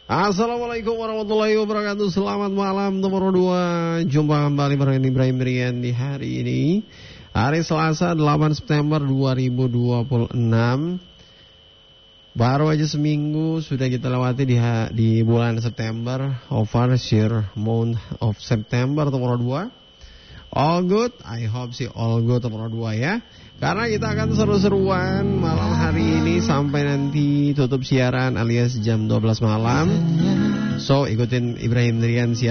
Assalamualaikum warahmatullahi wabarakatuh. Selamat malam nomor 2. Jumpa kembali bersama Ibrahim Rian di hari ini, hari Selasa 8 September 2026. Baru aja seminggu sudah kita lewati di bulan September. Overshare month of September nomor 2. All good, I hope sih all good nomor 2 ya. Karena kita akan seru-seruan malam hari ini sampai nanti tutup siaran alias jam 12 malam. So ikutin Ibrahim Rian siaran